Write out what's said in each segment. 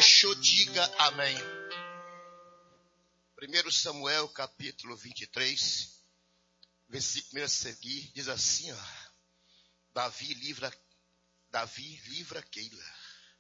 achou, diga amém. 1 Samuel capítulo 23, versículo 1 a seguir, diz assim, ó, Davi livra Keila.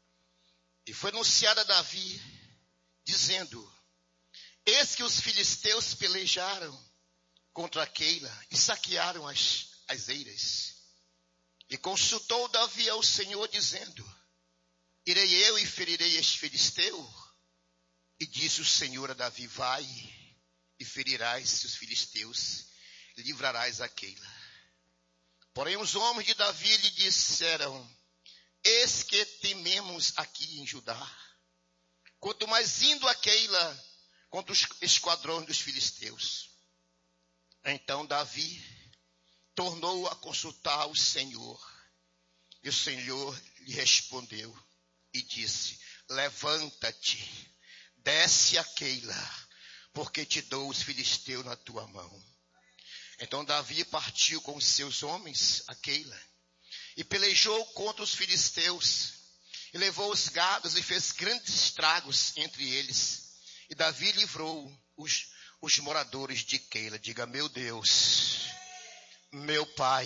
E foi anunciada a Davi, dizendo, eis que os filisteus pelejaram contra Keila e saquearam as eiras. E consultou Davi ao Senhor, dizendo, irei eu e ferirei este filisteu? E disse o Senhor a Davi, vai e ferirás os filisteus, e livrarás a Keila. Porém os homens de Davi lhe disseram, eis que tememos aqui em Judá, quanto mais indo a Keila contra os esquadrões dos filisteus. Então Davi tornou a consultar o Senhor, e o Senhor lhe respondeu e disse, levanta-te, desce a Keila, porque te dou os filisteus na tua mão. Então Davi partiu com os seus homens a Keila, e pelejou contra os filisteus, e levou os gados, e fez grandes estragos entre eles. E Davi livrou os moradores de Keila. Diga, meu Deus, meu Pai,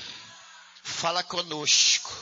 fala conosco,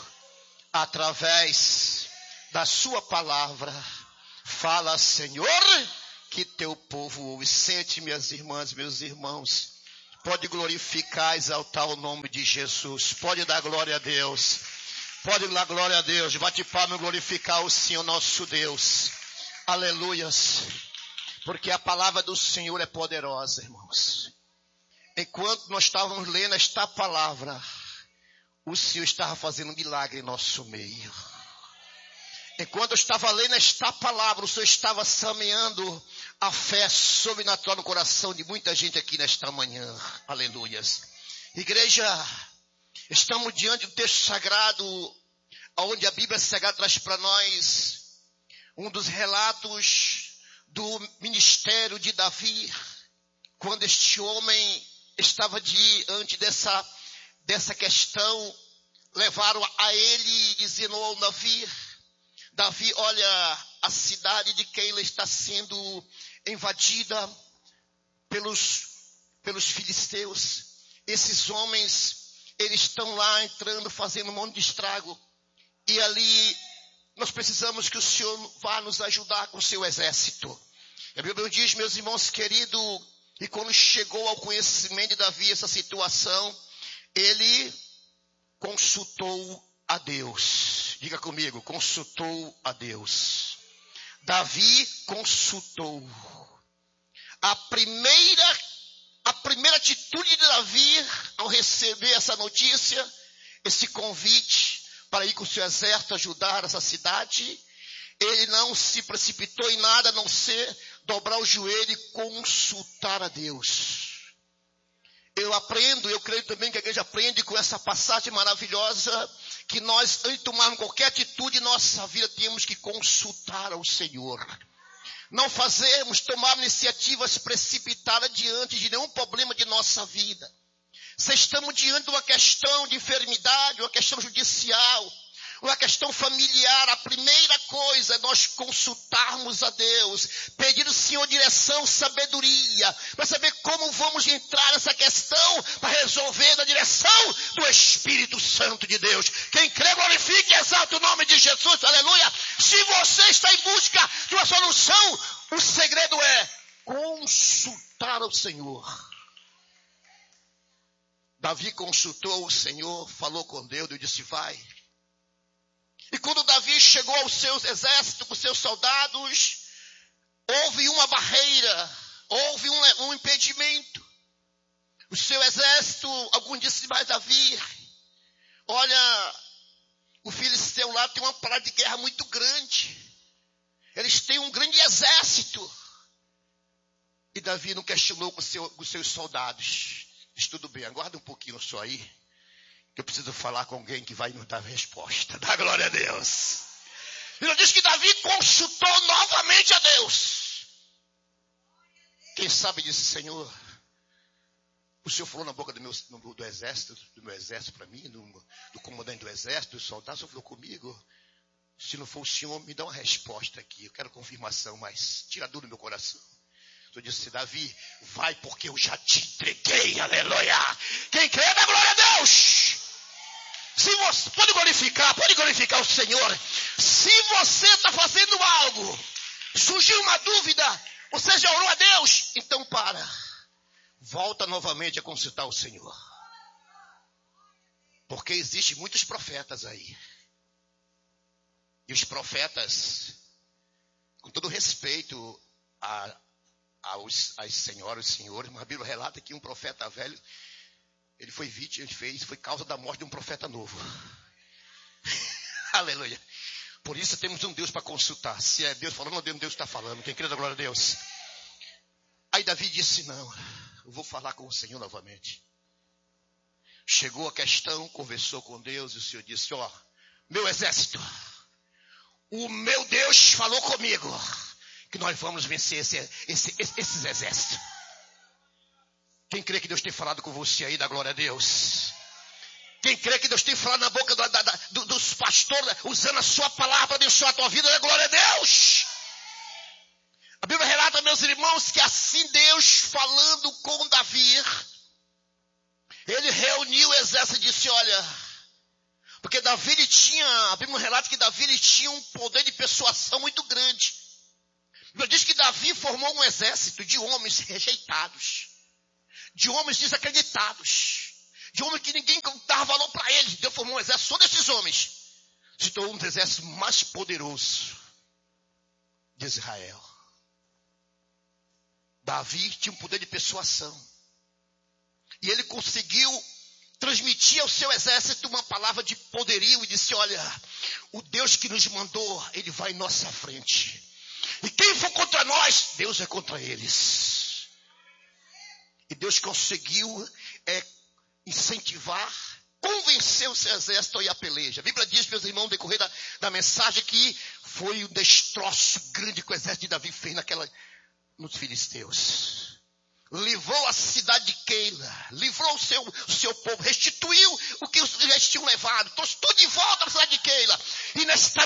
através da sua palavra. Fala, Senhor, que teu povo ouve. Sente, minhas irmãs, meus irmãos. Pode glorificar, exaltar o nome de Jesus. Pode dar glória a Deus. Pode dar glória a Deus. Bate palma e glorificar o Senhor nosso Deus. Aleluias. Porque a palavra do Senhor é poderosa, irmãos. Enquanto nós estávamos lendo esta palavra, o Senhor estava fazendo um milagre em nosso meio. Enquanto eu estava lendo esta palavra, o Senhor estava semeando a fé sobrenatural no coração de muita gente aqui nesta manhã. Aleluias. Igreja, estamos diante do texto sagrado, onde a Bíblia Sagrada traz para nós um dos relatos do ministério de Davi, quando este homem estava diante dessa questão, levaram a ele dizendo, oh Davi, olha, a cidade de Keila está sendo invadida pelos filisteus. Esses homens, eles estão lá entrando, fazendo um monte de estrago. E ali, nós precisamos que o Senhor vá nos ajudar com o seu exército. A Bíblia diz, meus irmãos queridos, e quando chegou ao conhecimento de Davi essa situação, ele consultou a Deus. Diga comigo, consultou a Deus. Davi consultou. A primeira atitude de Davi, ao receber essa notícia, esse convite para ir com o seu exército ajudar essa cidade, ele não se precipitou em nada, a não ser dobrar o joelho e consultar a Deus. Eu creio também que a igreja aprende com essa passagem maravilhosa, que nós, antes de tomarmos qualquer atitude em nossa vida, temos que consultar ao Senhor. Não tomar iniciativas precipitadas diante de nenhum problema de nossa vida. Se estamos diante de uma questão de enfermidade, uma questão judicial, uma questão familiar, a primeira coisa é nós consultarmos a Deus, pedir ao Senhor direção, sabedoria, para saber como vamos entrar nessa questão, para resolver na direção do Espírito Santo de Deus. Quem crê, glorifique e exalta o nome de Jesus, aleluia. Se você está em busca de uma solução, o segredo é consultar ao Senhor. Davi consultou o Senhor, falou com Deus e disse, vai. E quando Davi chegou aos seus exércitos, com seus soldados, houve uma barreira, houve um impedimento. O seu exército, alguns disseram, mas Davi, olha, o filisteu lá tem uma parada de guerra muito grande. Eles têm um grande exército. E Davi não questionou com os seus soldados. Diz, tudo bem, aguarda um pouquinho só aí, que eu preciso falar com alguém que vai nos dar resposta. Dá glória a Deus. Ele diz que Davi consultou novamente a Deus. Quem sabe disse, Senhor, o Senhor falou na boca do meu exército para mim, do comandante do exército, do soldado, o Senhor falou comigo. Se não for o Senhor, me dá uma resposta aqui. Eu quero confirmação, mas tira a dúvida do meu coração. Eu disse, Davi, vai porque eu já te entreguei, aleluia. Quem crê, dá glória a Deus. Se você pode glorificar o Senhor. Se você está fazendo algo, surgiu uma dúvida, você já orou a Deus, então para. Volta novamente a consultar o Senhor. Porque existem muitos profetas aí. E os profetas, com todo respeito às senhoras e senhores, mas a Bíblia relata que um profeta velho, ele foi vítima, foi causa da morte de um profeta novo. Aleluia. Por isso temos um Deus para consultar. Se é Deus falando ou Deus está falando. Quem crê da glória a Deus. Aí Davi disse, não, eu vou falar com o Senhor novamente. Chegou a questão, conversou com Deus e o Senhor disse, ó, meu exército, o meu Deus falou comigo que nós vamos vencer esses exércitos. Quem crê que Deus tem falado com você aí, dá glória a Deus. Quem crê que Deus tem falado na boca dos pastores, usando a sua palavra para abençoar a tua vida, dá glória a Deus. A Bíblia relata, meus irmãos, que assim Deus falando com Davi, ele reuniu o exército e disse, olha, porque Davi ele tinha, a Bíblia relata que Davi ele tinha um poder de persuasão muito grande. A Bíblia diz que Davi formou um exército de homens rejeitados, de homens desacreditados, de homens que ninguém dava valor para eles. Deus formou um exército só desses homens. Se tornou um dos exércitos mais poderosos de Israel. Davi tinha um poder de persuasão. E ele conseguiu transmitir ao seu exército uma palavra de poderio e disse, olha, o Deus que nos mandou, ele vai em nossa frente. E quem for contra nós, Deus é contra eles. E Deus conseguiu incentivar, convencer o seu exército a ir à peleja. A Bíblia diz, meus irmãos, no decorrer da mensagem, que foi o destroço grande que o exército de Davi fez nos filisteus. Livrou a cidade de Keila, livrou o seu povo, restituiu o que eles tinham levado, trouxe tudo de volta à cidade de Keila. E nesta